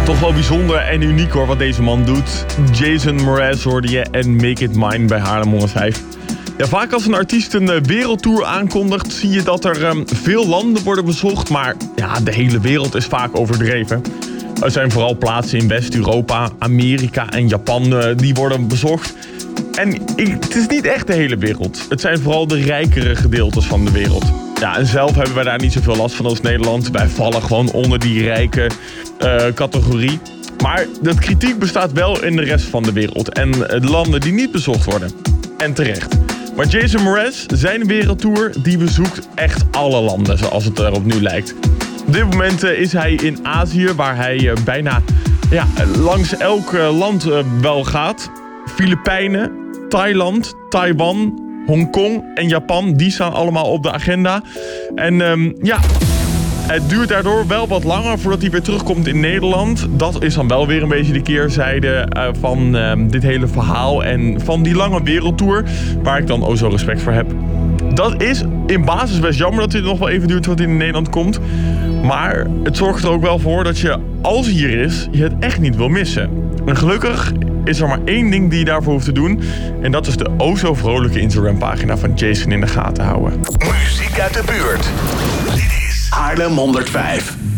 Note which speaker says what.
Speaker 1: Toch wel bijzonder en uniek hoor wat deze man doet. Jason Mraz hoorde je en Make It Mine bij Haarlem 105. Ja, vaak als een artiest een wereldtour aankondigt, zie je dat er veel landen worden bezocht. Maar ja, de hele wereld is vaak overdreven. Er zijn vooral plaatsen in West-Europa, Amerika en Japan die worden bezocht. En het is niet echt de hele wereld. Het zijn vooral de rijkere gedeeltes van de wereld. Ja, en zelf hebben wij daar niet zoveel last van als Nederland. Wij vallen gewoon onder die rijke categorie. Maar dat kritiek bestaat wel in de rest van de wereld. En de landen die niet bezocht worden. En terecht. Maar Jason Mraz, zijn wereldtour, die bezoekt echt alle landen zoals het erop nu lijkt. Op dit moment is hij in Azië, waar hij bijna langs elk land wel gaat. Filipijnen, Thailand, Taiwan, Hongkong en Japan, die staan allemaal op de agenda. En het duurt daardoor wel wat langer voordat hij weer terugkomt in Nederland. Dat is dan wel weer een beetje de keerzijde van dit hele verhaal en van die lange wereldtour, waar ik dan zo respect voor heb. Dat is in basis best jammer dat dit nog wel even duurt voordat hij in Nederland komt. Maar het zorgt er ook wel voor dat je, als hij hier is, je het echt niet wil missen. En gelukkig is er maar één ding die je daarvoor hoeft te doen. En dat is de zo vrolijke Instagram-pagina van Jason in de gaten houden.
Speaker 2: Muziek uit de buurt. Dit is Haarlem 105.